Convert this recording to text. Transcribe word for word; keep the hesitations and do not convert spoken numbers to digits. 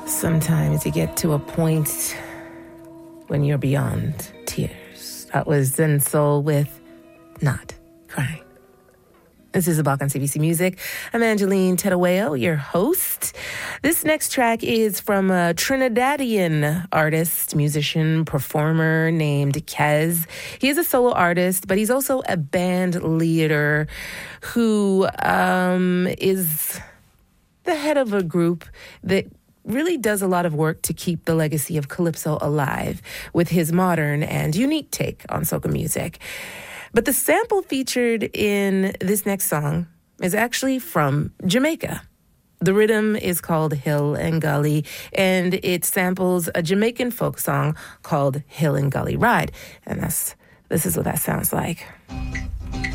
Sometimes you get to a point when you're beyond tears. That was Zen Soul with Not Crying. This is About on C B C Music. I'm Angeline Tedaweo, your host. This next track is from a Trinidadian artist, musician, performer named Kez. He is a solo artist, but he's also a band leader who um, is the head of a group that really does a lot of work to keep the legacy of Calypso alive with his modern and unique take on soca music. But the sample featured in this next song is actually from Jamaica. The rhythm is called Hill and Gully, and it samples a Jamaican folk song called Hill and Gully Ride. And that's this is what that sounds like.